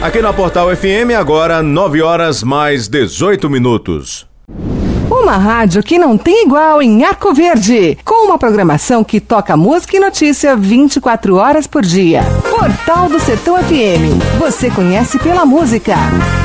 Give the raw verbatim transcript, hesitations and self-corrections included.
Aqui na Portal F M, agora nove horas mais dezoito minutos. Uma rádio que não tem igual em Arco Verde, com uma programação que toca música e notícia vinte e quatro horas por dia. Portal do Sertão F M, você conhece pela música.